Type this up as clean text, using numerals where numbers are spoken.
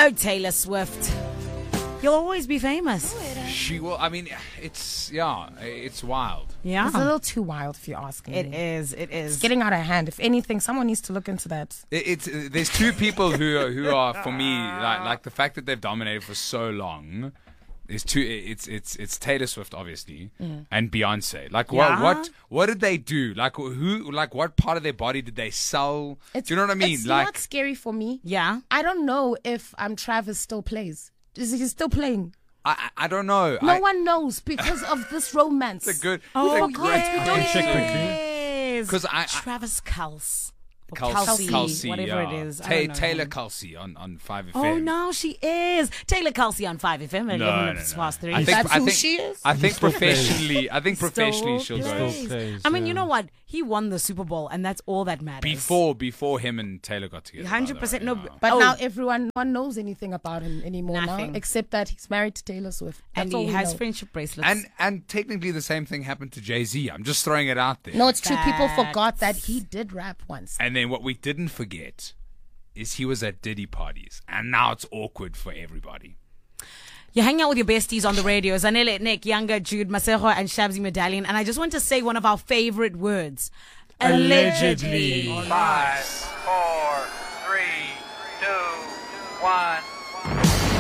Oh, Taylor Swift. You'll always be famous. She will. I mean, it's wild. Yeah. It's a little too wild, if you ask me. It is. It's getting out of hand. If anything, someone needs to look into that. There's two people who are for me like the fact that they've dominated for so long. There's two. It's Taylor Swift obviously and Beyonce. Like what did they do? Like what part of their body did they sell? Do you know what I mean? It's not scary for me. Yeah. I don't know if Travis still plays. Is he still playing? I don't know. No one knows because of this romance. It's a good. Oh, it's a great yes. Because Travis Kelce. Kelsey, whatever it is. I don't know Taylor him. Kelsey on 5FM. Oh no, she is Taylor Kelsey on 5FM at 11 minutes past 3. That's who she is? I think professionally, she'll go. Plays. I mean, you know what? He won the Super Bowl, and that's all that matters. Before him and Taylor got together. 100%. No, but now everyone knows anything about him anymore Nothing. now, except that he's married to Taylor Swift. and he has friendship bracelets. And technically the same thing happened to Jay-Z. I'm just throwing it out there. No, it's true. People forgot that he did rap once. And then what we didn't forget is he was at Diddy parties, and now it's awkward for everybody. You hang out with your besties on the radio. Zanele, Nick, Younger, Jude, Masejo, and Shabzy Medallion. And I just want to say one of our favorite words. Allegedly. 5, 4, 3, 2, 1.